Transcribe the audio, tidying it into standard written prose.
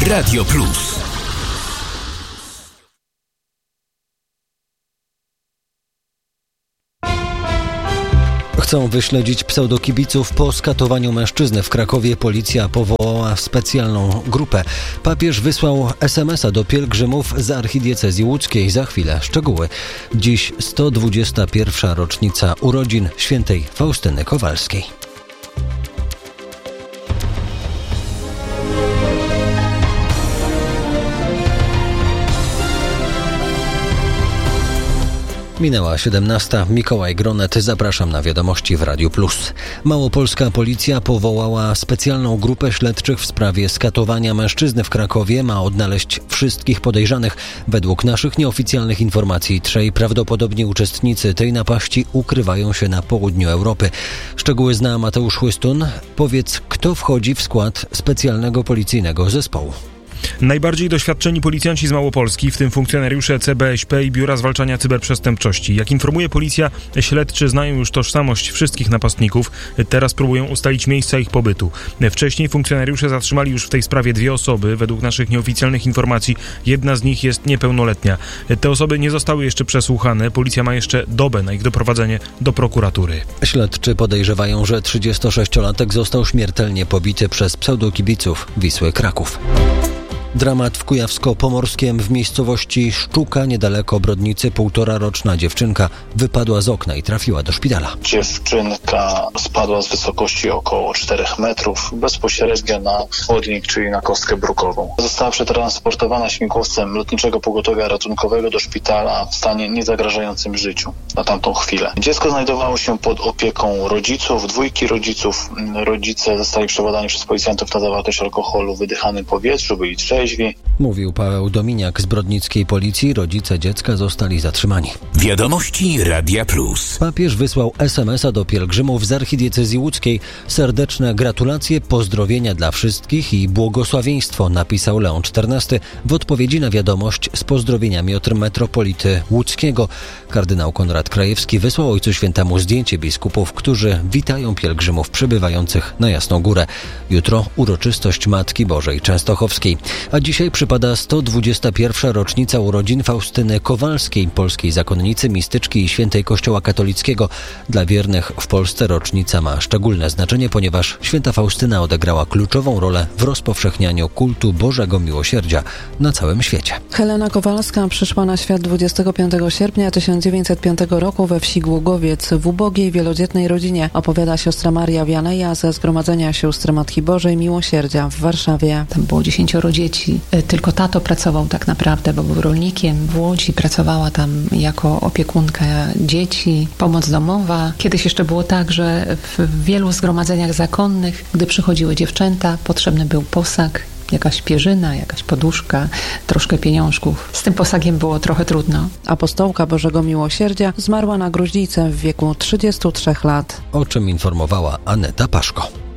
Radio Plus. Chcą wyśledzić pseudokibiców po skatowaniu mężczyzny w Krakowie. Policja powołała specjalną grupę. Papież wysłał SMS-a do pielgrzymów z archidiecezji łódzkiej. Za chwilę szczegóły. Dziś 121. rocznica urodzin świętej Faustyny Kowalskiej. Minęła 17. Mikołaj Gronet. Zapraszam na wiadomości w Radiu Plus. Małopolska policja powołała specjalną grupę śledczych w sprawie skatowania mężczyzny w Krakowie. Ma odnaleźć wszystkich podejrzanych. Według naszych nieoficjalnych informacji trzej prawdopodobni uczestnicy tej napaści ukrywają się na południu Europy. Szczegóły zna Mateusz Chłystun. Powiedz, kto wchodzi w skład specjalnego policyjnego zespołu? Najbardziej doświadczeni policjanci z Małopolski, w tym funkcjonariusze CBŚP i Biura Zwalczania Cyberprzestępczości. Jak informuje policja, śledczy znają już tożsamość wszystkich napastników. Teraz próbują ustalić miejsca ich pobytu. Wcześniej funkcjonariusze zatrzymali już w tej sprawie 2 osoby. Według naszych nieoficjalnych informacji jedna z nich jest niepełnoletnia. Te osoby nie zostały jeszcze przesłuchane. Policja ma jeszcze dobę na ich doprowadzenie do prokuratury. Śledczy podejrzewają, że 36-latek został śmiertelnie pobity przez pseudokibiców Wisły Kraków. Dramat w Kujawsko-Pomorskiem. W miejscowości Szczuka, niedaleko Brodnicy, 1,5-roczna dziewczynka wypadła z okna i trafiła do szpitala. Dziewczynka spadła z wysokości około 4 metrów bezpośrednio na chodnik, czyli na kostkę brukową. Została przetransportowana śmigłowcem Lotniczego Pogotowia Ratunkowego do szpitala w stanie niezagrażającym życiu na tamtą chwilę. Dziecko znajdowało się pod opieką rodziców, 2 rodziców. Rodzice zostali przebadani przez policjantów na zawartość alkoholu w wydychanym powietrzu, byli trzeźwi. Mówił Paweł Dominiak z brodnickiej policji. Rodzice dziecka zostali zatrzymani. Wiadomości Radia Plus. Papież wysłał SMS-a do pielgrzymów z archidiecezji łódzkiej. Serdeczne gratulacje, pozdrowienia dla wszystkich i błogosławieństwo, napisał Leon XIV w odpowiedzi na wiadomość z pozdrowieniami od metropolity łódzkiego. Kardynał Konrad Krajewski wysłał Ojcu Świętemu zdjęcie biskupów, którzy witają pielgrzymów przybywających na Jasną Górę. Jutro uroczystość Matki Bożej Częstochowskiej. A dzisiaj przypada 121. rocznica urodzin Faustyny Kowalskiej, polskiej zakonnicy, mistyczki i świętej Kościoła katolickiego. Dla wiernych w Polsce rocznica ma szczególne znaczenie, ponieważ święta Faustyna odegrała kluczową rolę w rozpowszechnianiu kultu Bożego Miłosierdzia na całym świecie. Helena Kowalska przyszła na świat 25 sierpnia 1905 roku we wsi Głogowiec w ubogiej, wielodzietnej rodzinie, opowiada siostra Maria Wianeja ze Zgromadzenia Sióstr Matki Bożej Miłosierdzia w Warszawie. Tam było 10 dzieci. Tylko tato pracował tak naprawdę, bo był rolnikiem w Łodzi. Pracowała tam jako opiekunka dzieci, pomoc domowa. Kiedyś jeszcze było tak, że w wielu zgromadzeniach zakonnych, gdy przychodziły dziewczęta, potrzebny był posag, jakaś pierzyna, jakaś poduszka, troszkę pieniążków. Z tym posagiem było trochę trudno. Apostołka Bożego Miłosierdzia zmarła na gruźlicę w wieku 33 lat. O czym informowała Aneta Paszko.